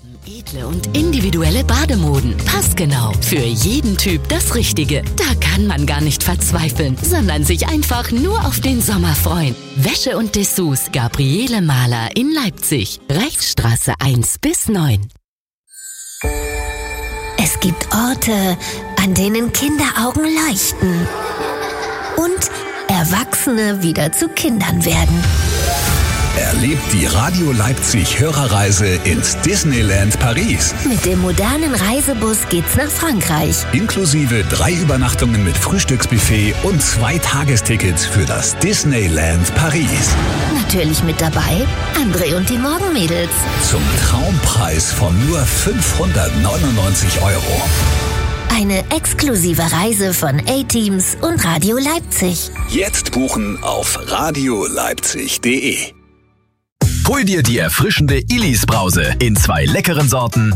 Edle und individuelle Bademoden. Passgenau. Für jeden Typ das Richtige. Da kann man gar nicht verzweifeln, sondern sich einfach nur auf den Sommer freuen. Wäsche und Dessous Gabriele Mahler in Leipzig. Reichsstraße 1 bis 9. Es gibt Orte, an denen Kinderaugen leuchten und Erwachsene wieder zu Kindern werden. Erlebt die Radio Leipzig Hörerreise ins Disneyland Paris. Mit dem modernen Reisebus geht's nach Frankreich. Inklusive 3 Übernachtungen mit Frühstücksbuffet und 2 Tagestickets für das Disneyland Paris. Natürlich mit dabei André und die Morgenmädels. Zum Traumpreis von nur 599 €. Eine exklusive Reise von A-Teams und Radio Leipzig. Jetzt buchen auf radioleipzig.de. Hol dir die erfrischende Illis Brause in 2 leckeren Sorten